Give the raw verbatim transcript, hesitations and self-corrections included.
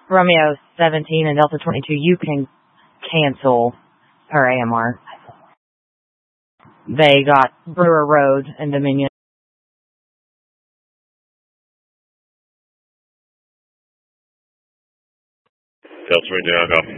Romeo seventeen and Delta twenty-two, you can cancel her A M R. They got Brewer Road and Dominion. Delta right now, copy.